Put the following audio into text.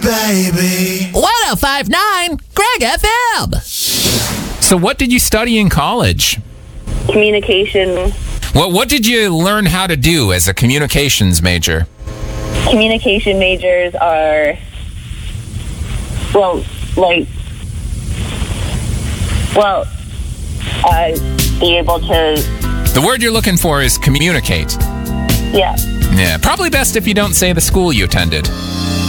baby. 105.9 Greg FM. So what did you study in college? Communication. What did you learn how to do as a communications major? Communication majors are, be able to... The word you're looking for is communicate. Yeah. Yeah, probably best if you don't say the school you attended.